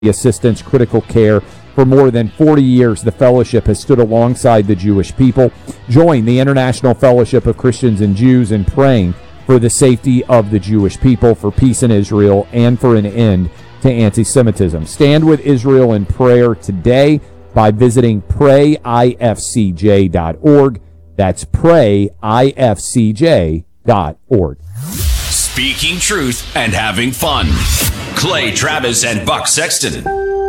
assistance, critical care. For more than 40 years, the fellowship has stood alongside the Jewish people. Join the International Fellowship of Christians and Jews in praying for the safety of the Jewish people, for peace in Israel, and for an end to anti-Semitism. Stand with Israel in prayer today by visiting prayifcj.org. That's prayifcj.org. Speaking truth and having fun. Clay Travis and Buck Sexton.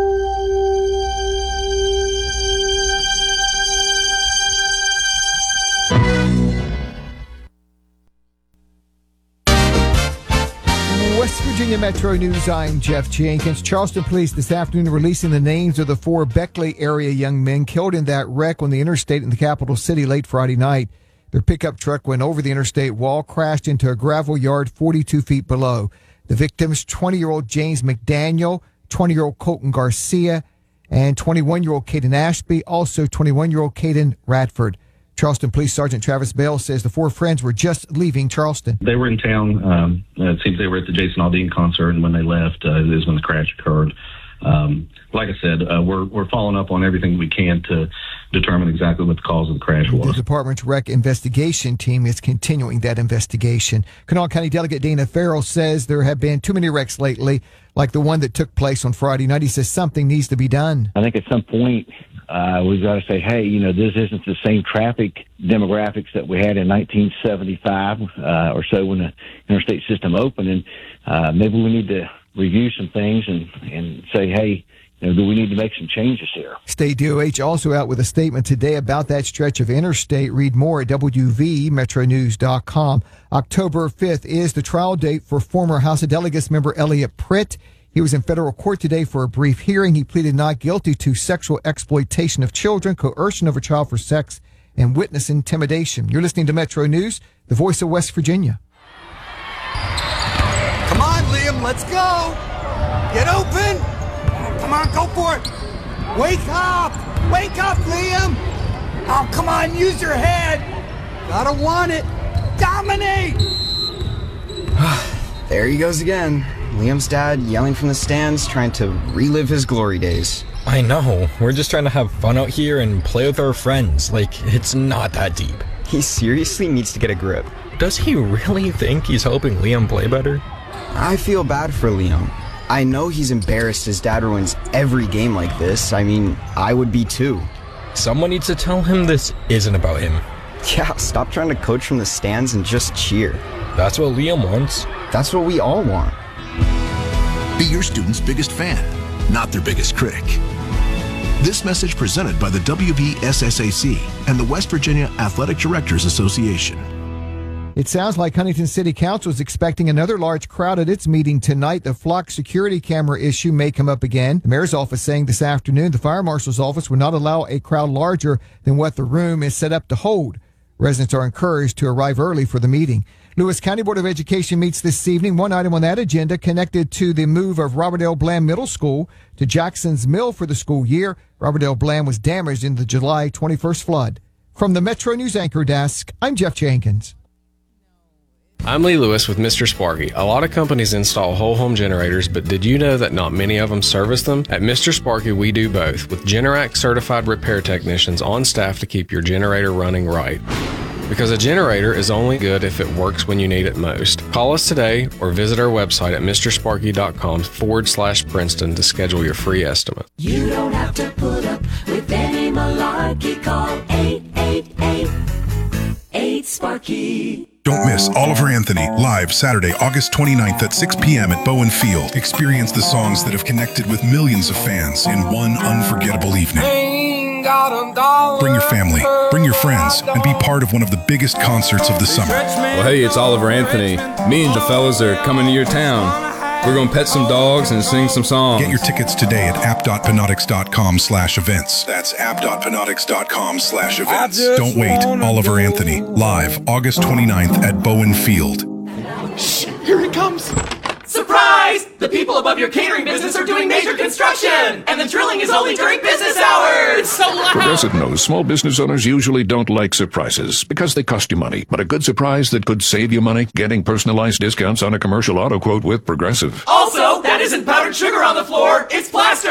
West Virginia Metro News, I'm Jeff Jenkins. Charleston Police this afternoon releasing the names of the 4 Beckley area young men killed in that wreck on the interstate in the capital city late Friday night. Their pickup truck went over the interstate wall, crashed into a gravel yard 42 feet below. The victims, 20-year-old James McDaniel, 20-year-old Colton Garcia, and 21-year-old Caden Ashby, also 21-year-old Caden Radford. Charleston Police Sergeant Travis Bell says the 4 friends were just leaving Charleston. They were in town. It seems they were at the Jason Aldean concert, and when they left is when the crash occurred. Like I said, we're following up on everything we can to determine exactly what the cause of the crash was. The department's wreck investigation team is continuing that investigation. Kanawha County Delegate Dana Farrell says there have been too many wrecks lately, like the one that took place on Friday night. He says something needs to be done. I think at some point we've got to say, hey, this isn't the same traffic demographics that we had in 1975 or so when the interstate system opened. And maybe we need to review some things and say, hey, do we need to make some changes here? State DOH also out with a statement today about that stretch of interstate. Read more at WVMetroNews.com. October 5th is the trial date for former House of Delegates member Elliot Pritt. He was in federal court today for a brief hearing. He pleaded not guilty to sexual exploitation of children, coercion of a child for sex, and witness intimidation. You're listening to Metro News, the voice of West Virginia. Come on, Liam, let's go. Get open. Come on, go for it. Wake up, Liam. Oh, come on, use your head. Gotta want it. Dominate. There he goes again. Liam's dad yelling from the stands, trying to relive his glory days. I know. We're just trying to have fun out here and play with our friends. It's not that deep. He seriously needs to get a grip. Does he really think he's helping Liam play better? I feel bad for Liam. I know he's embarrassed his dad ruins every game like this. I mean, I would be too. Someone needs to tell him this isn't about him. Yeah, stop trying to coach from the stands and just cheer. That's what Liam wants. That's what we all want. Be your student's biggest fan, not their biggest critic. This message presented by the WVSSAC and the West Virginia Athletic Directors Association. It sounds like Huntington City Council is expecting another large crowd at its meeting tonight. The flock security camera issue may come up again. The mayor's office saying this afternoon the fire marshal's office would not allow a crowd larger than what the room is set up to hold. Residents are encouraged to arrive early for the meeting. Lewis County Board of Education meets this evening. One item on that agenda connected to the move of Robert L. Bland Middle School to Jackson's Mill for the school year. Robert L. Bland was damaged in the July 21st flood. From the Metro News Anchor Desk, I'm Jeff Jenkins. I'm Lee Lewis with Mr. Sparky. A lot of companies install whole home generators, but did you know that not many of them service them? At Mr. Sparky, we do both, with Generac certified repair technicians on staff to keep your generator running right. Because a generator is only good if it works when you need it most. Call us today or visit our website at mrsparky.com/Princeton to schedule your free estimate. You don't have to put up with any malarkey. Call 888-8-SPARKY. Don't miss Oliver Anthony live Saturday, August 29th at 6 p.m. at Bowen Field. Experience the songs that have connected with millions of fans in one unforgettable evening. Bring your family, bring your friends, and be part of one of the biggest concerts of the summer. Well, hey, it's Oliver Anthony. Me and the fellas are coming to your town. We're going to pet some dogs and sing some songs. Get your tickets today at app.panotics.com/events. That's app.panotics.com/events. Don't wait. Oliver Anthony, live August 29th at Bowen Field. Shh, here he comes. Surprise! The people above your catering business are doing major construction, and the drilling is only during business hours. It's so loud. Progressive knows small business owners usually don't like surprises because they cost you money. But a good surprise that could save you money, getting personalized discounts on a commercial auto quote with Progressive. Also, that isn't powdered sugar on the floor, it's plaster.